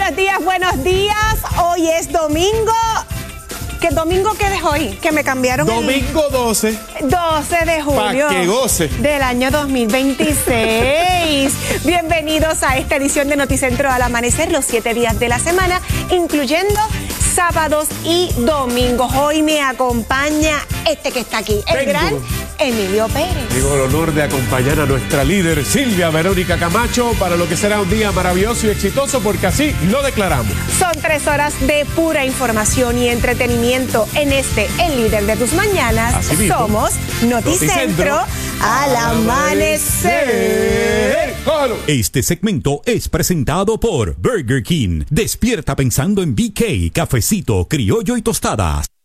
buenos días. Hoy es domingo. ¿Qué domingo qué es hoy? Que me cambiaron Domingo 12. 12 de julio. Pa' que goce. Del año 2026. Bienvenidos a esta edición de Noticentro al Amanecer, los 7 días de la semana, incluyendo sábados y domingos. Hoy me acompaña este que está aquí, el gran Emilio Pérez. Tengo el honor de acompañar a nuestra líder Silvia Verónica Camacho para lo que será un día maravilloso y exitoso, porque así lo declaramos. Son 3 horas de pura información y entretenimiento en el líder de tus mañanas. Así mismo. Somos Noticentro al Amanecer. Este segmento es presentado por Burger King. Despierta pensando en BK, cafecito, criollo y tostadas.